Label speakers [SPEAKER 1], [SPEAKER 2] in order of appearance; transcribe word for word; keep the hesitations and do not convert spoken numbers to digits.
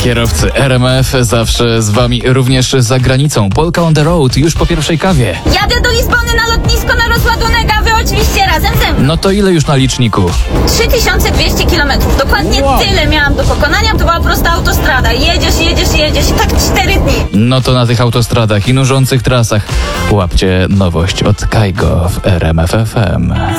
[SPEAKER 1] Kierowcy R M F zawsze z wami, również za granicą. Polka on the road, już po pierwszej kawie.
[SPEAKER 2] Jadę do Lizbony na lotnisko na rozładunek, a wy oczywiście razem ze mną.
[SPEAKER 1] No to ile już na liczniku?
[SPEAKER 2] trzy tysiące dwieście kilometrów. Dokładnie
[SPEAKER 1] Wow.
[SPEAKER 2] tyle miałam do pokonania. To była prosta autostrada. Jedziesz, jedziesz, jedziesz i tak cztery dni.
[SPEAKER 1] No to na tych autostradach i nużących trasach łapcie nowość od Kaigo w R M F F M.